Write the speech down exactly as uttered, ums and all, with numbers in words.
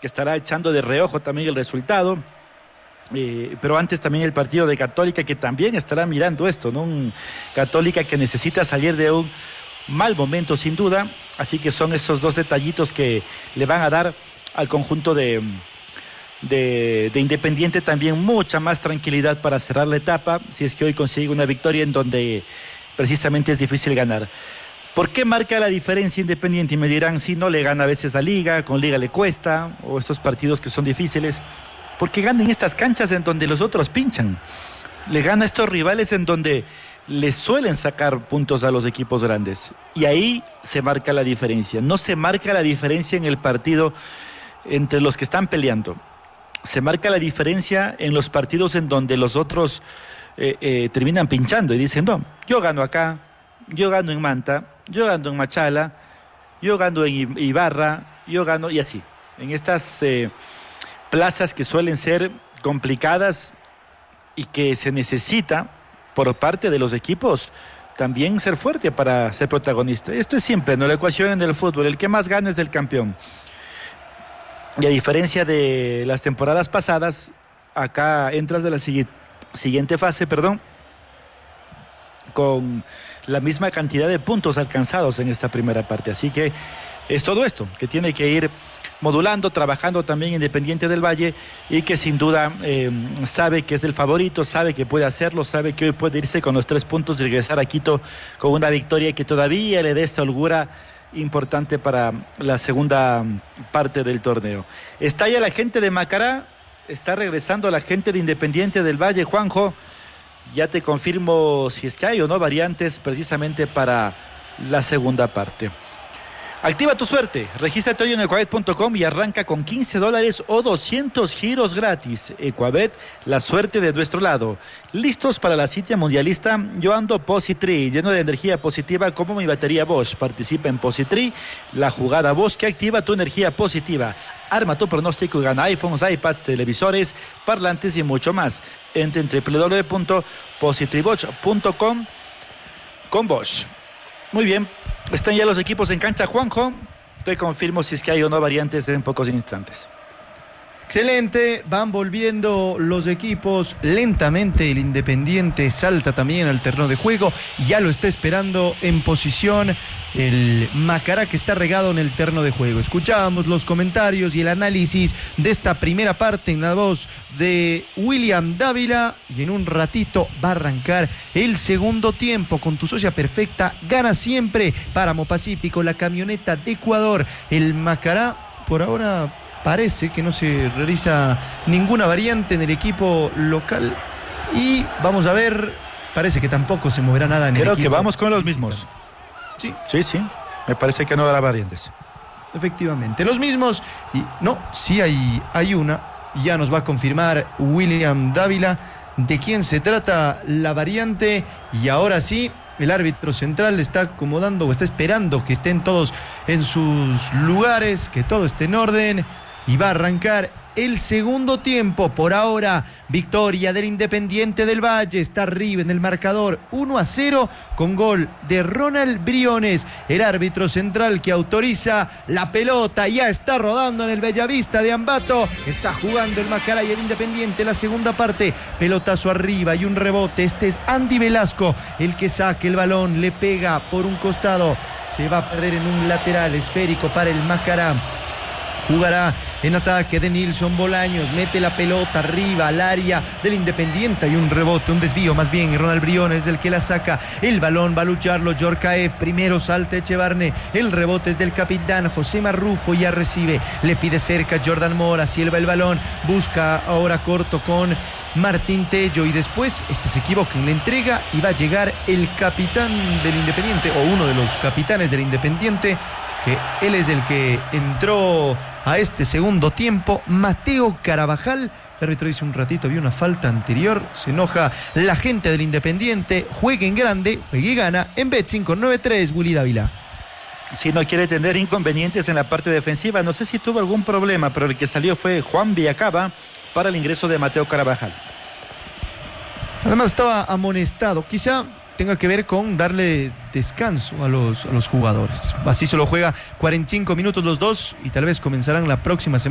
que estará echando de reojo también el resultado. Eh, pero antes también el partido de Católica, que también estará mirando esto, ¿no? Un Católica que necesita salir de un mal momento sin duda, así que son estos dos detallitos que le van a dar al conjunto de, de, de Independiente también mucha más tranquilidad para cerrar la etapa, si es que hoy consigue una victoria en donde precisamente es difícil ganar. ¿Por qué marca la diferencia Independiente? Y me dirán, si no le gana a veces a Liga, con Liga le cuesta, o estos partidos que son difíciles, porque gana en estas canchas en donde los otros pinchan, le gana a estos rivales en donde le suelen sacar puntos a los equipos grandes, y ahí se marca la diferencia. No se marca la diferencia en el partido entre los que están peleando, se marca la diferencia en los partidos en donde los otros eh, eh, terminan pinchando y dicen, no, yo gano acá, yo gano en Manta, yo gano en Machala, yo gano en Ibarra, yo gano, y así, en estas eh, plazas que suelen ser complicadas y que se necesita por parte de los equipos también ser fuerte para ser protagonista. Esto es simple, ¿no? La ecuación en el fútbol, el que más gana es el campeón. Y a diferencia de las temporadas pasadas, acá entras de la sigui- siguiente fase, perdón, con la misma cantidad de puntos alcanzados en esta primera parte. Así que es todo esto que tiene que ir modulando, trabajando también Independiente del Valle, y que sin duda eh, sabe que es el favorito, sabe que puede hacerlo, sabe que hoy puede irse con los tres puntos y regresar a Quito con una victoria que todavía le dé esta holgura importante para la segunda parte del torneo. Está ya la gente de Macará, está regresando la gente de Independiente del Valle. Juanjo, ya te confirmo si es que hay o no variantes precisamente para la segunda parte. Activa tu suerte, regístrate hoy en ecuabet punto com y arranca con quince dólares o doscientos giros gratis. Ecuabet, la suerte de nuestro lado. ¿Listos para la cita mundialista? Yo ando Positri, lleno de energía positiva como mi batería Bosch. Participa en Positri, la jugada Bosch que activa tu energía positiva. Arma tu pronóstico y gana iPhones, iPads, televisores, parlantes y mucho más. Entra en doble u doble u doble u punto positribosch punto com con Bosch. Muy bien, están ya los equipos en cancha, Juanjo. Te confirmo si es que hay o no variantes en pocos instantes. Excelente, van volviendo los equipos lentamente. El Independiente salta también al terreno de juego, ya lo está esperando en posición el Macará, que está regado en el terreno de juego. Escuchábamos los comentarios y el análisis de esta primera parte en la voz de William Dávila, y en un ratito va a arrancar el segundo tiempo con tu socia perfecta. Gana siempre Páramo Pacífico, la camioneta de Ecuador. El Macará por ahora parece que no se realiza ninguna variante en el equipo local, y vamos a ver, parece que tampoco se moverá nada en el equipo. Creo que vamos con los mismos. Sí, sí, sí, me parece que no habrá variantes. Efectivamente, los mismos. Y no, sí hay, hay una, ya nos va a confirmar William Dávila de quién se trata la variante, y ahora sí, el árbitro central está acomodando o está esperando que estén todos en sus lugares, que todo esté en orden, y va a arrancar el segundo tiempo. Por ahora, victoria del Independiente del Valle, está arriba en el marcador uno a cero con gol de Ronald Briones. El árbitro central que autoriza la pelota ya está rodando en el Bellavista de Ambato. Está jugando el Macará y el Independiente la segunda parte. Pelotazo arriba y un rebote. Este es Andy Velasco el que saca el balón, le pega por un costado. Se va a perder en un lateral esférico para el Macará. Jugará en ataque de Nilson Bolaños, mete la pelota arriba al área del Independiente. Hay un rebote, un desvío más bien, y Ronald Briones es el que la saca. El balón va a lucharlo Yorkaev, primero salta Echevarne, el rebote es del capitán José Marrufo, ya recibe, le pide cerca Jordan Mora, silba el balón, busca ahora corto con Martín Tello, y después este se equivoca en la entrega y va a llegar el capitán del Independiente, o uno de los capitanes del Independiente, que él es el que entró a este segundo tiempo, Mateo Carabajal. El árbitro dice un ratito, había una falta anterior, se enoja la gente del Independiente. Juegue en grande, juegue y gana en Bet cinco nueve tres, Willy Dávila. Si no quiere tener inconvenientes en la parte defensiva, no sé si tuvo algún problema, pero el que salió fue Juan Villacaba para el ingreso de Mateo Carabajal. Además estaba amonestado, quizá tenga que ver con darle descanso a los, a los jugadores. Así solo juega cuarenta y cinco minutos los dos, y tal vez comenzarán la próxima semana